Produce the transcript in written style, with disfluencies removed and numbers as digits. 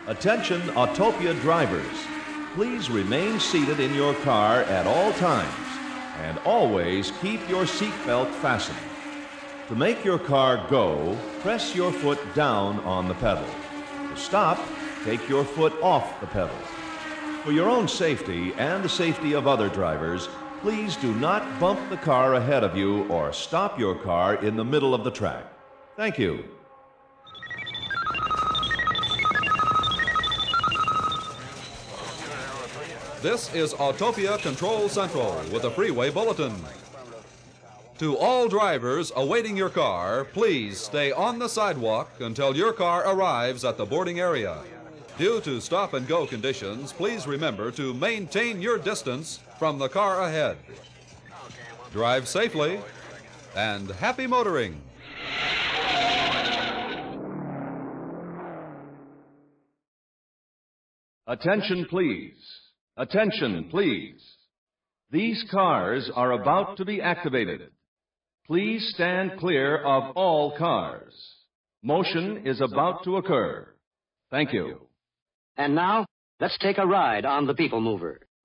Attention Autopia drivers. Please remain seated in your car at all times and always keep your seatbelt fastened. To make your car go, press your foot down on the pedal. To stop, take your foot off the pedal. For your own safety and the safety of other drivers, please do not bump the car ahead of you or stop your car in the middle of the track. Thank you. This is Autopia Control Central with a freeway bulletin. To all drivers awaiting your car, please stay on the sidewalk until your car arrives at the boarding area. Due to stop-and-go conditions, please remember to maintain your distance from the car ahead. Drive safely and happy motoring. Attention, please. Attention, please. These cars are about to be activated. Please stand clear of all cars. Motion is about to occur. Thank you. And now, let's take a ride on the People Mover.